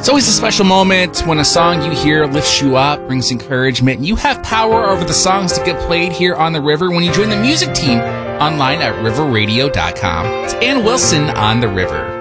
It's always a special moment when a song you hear lifts you up, brings encouragement, and you have power over the songs that get played here on the river when you join the music team online at riverradio.com. It's Ann Wilson on the River.